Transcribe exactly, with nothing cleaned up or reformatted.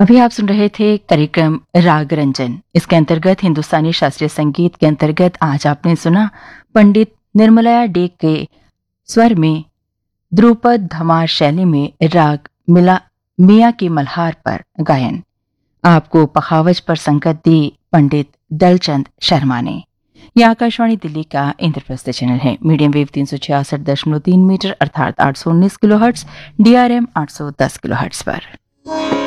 अभी आप सुन रहे थे कार्यक्रम राग रंजन। इसके अंतर्गत हिंदुस्तानी शास्त्रीय संगीत के अंतर्गत आज आपने सुना पंडित निर्मलया डे के स्वर में ध्रुपद धमार शैली में राग मिला मियाँ की मल्हार पर गायन। आपको पखावज पर संगत दी पंडित दलचंद शर्मा ने। यह आकाशवाणी दिल्ली का इंद्रप्रस्थ चैनल है। मीडियम वेव तीन सौ छियासठ दशमलव तीन मीटर अर्थात आठ सौ उन्नीस kilo hertz, D R M आठ सौ दस किलो हर्ट्ज पर।